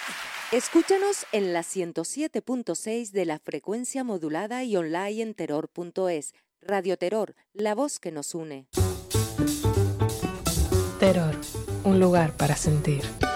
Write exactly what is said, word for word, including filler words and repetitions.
Escúchanos en la ciento siete punto seis de la frecuencia modulada y online en terror punto es. Radio Terror, la voz que nos une. Terror, un lugar para sentir.